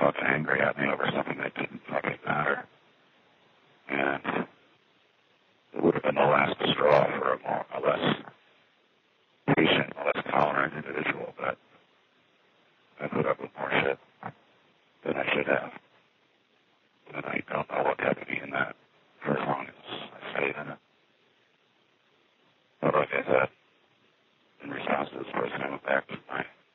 fucking angry at me over something that didn't fucking matter. And it would have been the last straw for a less patient, a less tolerant individual, but I put up with more shit than I should have. And I don't know what kept me in that for as long as I stayed in it. But like I said, in response to this person, I went back to my